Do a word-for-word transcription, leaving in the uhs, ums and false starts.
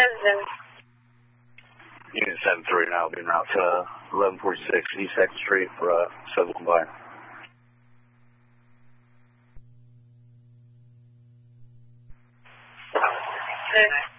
resident. Unit seven three now being route to eleven forty-six East second Street for uh, civil combined. Okay.